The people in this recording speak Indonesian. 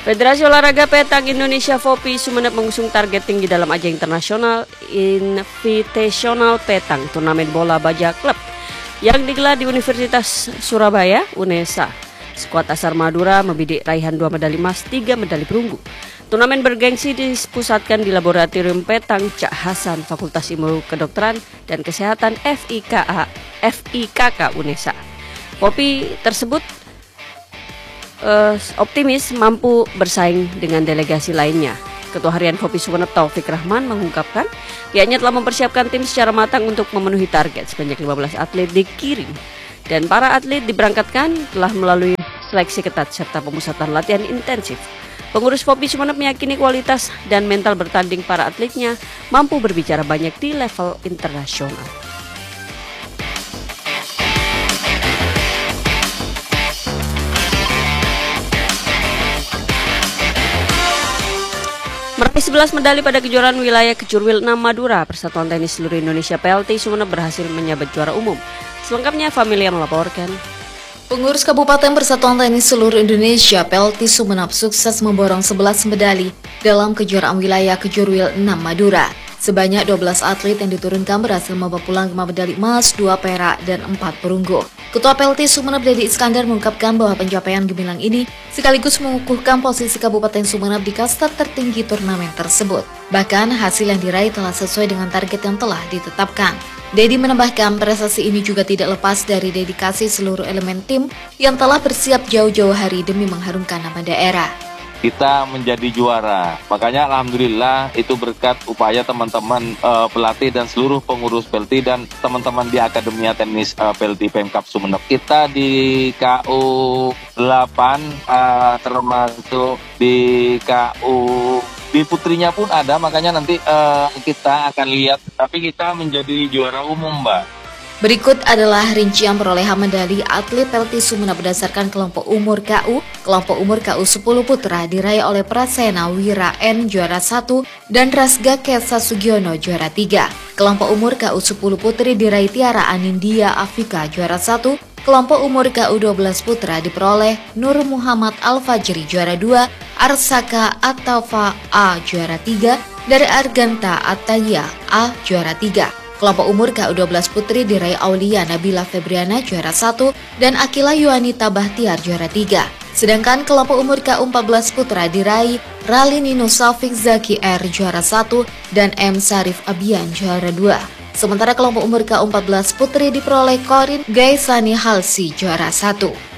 Federasi Olahraga Petang Indonesia (FOPI) Sumeneb mengusung target tinggi dalam ajang internasional Invitational Petang Turnamen Bola Baja Club yang digelar di Universitas Surabaya, UNESA. Skuad Asar Madura membidik raihan 2 medali emas, 3 medali perunggu. Turnamen bergengsi dipusatkan di Laboratorium Petang Cak Hasan, Fakultas Ilmu Kedokteran dan Kesehatan FIKK UNESA. FOPI tersebut optimis mampu bersaing dengan delegasi lainnya. Ketua Harian FOPI Sumeneb Taufik Rahman mengungkapkan pihaknya telah mempersiapkan tim secara matang untuk memenuhi target. Sebanyak 15 atlet dikirim dan para atlet diberangkatkan telah melalui seleksi ketat serta pemusatan latihan intensif. Pengurus FOPI Sumeneb meyakini kualitas dan mental bertanding para atletnya mampu berbicara banyak di level internasional. Meraih 11 medali pada kejuaraan wilayah Kejurwil 6 Madura, Persatuan Tenis Seluruh Indonesia PLT Sumeneb berhasil menyabet juara umum. Selengkapnya Familia melaporkan. Pengurus Kabupaten Persatuan Tenis Seluruh Indonesia PLT Sumeneb sukses memborong 11 medali dalam kejuaraan wilayah Kejurwil 6 Madura. Sebanyak 12 atlet yang diturunkan berhasil membawa pulang 5 medali emas, 2 perak, dan 4 perunggu. Ketua PLT Sumeneb Dedi Iskandar mengungkapkan bahwa pencapaian gemilang ini sekaligus mengukuhkan posisi Kabupaten Sumeneb di kasta tertinggi turnamen tersebut. Bahkan hasil yang diraih telah sesuai dengan target yang telah ditetapkan. Dedi menambahkan prestasi ini juga tidak lepas dari dedikasi seluruh elemen tim yang telah bersiap jauh-jauh hari demi mengharumkan nama daerah. Kita menjadi juara, makanya alhamdulillah itu berkat upaya teman-teman pelatih dan seluruh pengurus PLT dan teman-teman di Akademia Tenis PLT Pemkab Sumeneb. Kita di KU 8 termasuk di KU di putrinya pun ada, makanya nanti kita akan lihat, tapi kita menjadi juara umum, Mbak. Berikut adalah rincian perolehan medali atlet PLT Sumeneb berdasarkan kelompok umur KU. Kelompok umur KU 10 putra diraih oleh Prasena Wira N juara 1 dan Rasga Kesa Sugiono juara 3. Kelompok umur KU 10 putri diraih Tiara Anindya Afika juara 1. Kelompok umur KU 12 putra diperoleh Nur Muhammad Al-Fajri juara 2, Arsaka Atafa A juara 3, dari Arganta Ataya A juara 3. Kelompok umur KU12 putri diraih Aulia Nabila Febriana juara 1 dan Akila Yuanita Bahtiar juara 3. Sedangkan kelompok umur KU14 putra diraih Ralinino Saufik Zaki R juara 1 dan M Sarif Abian juara 2. Sementara kelompok umur KU14 putri diperoleh Korin Gaisani Halsi juara 1.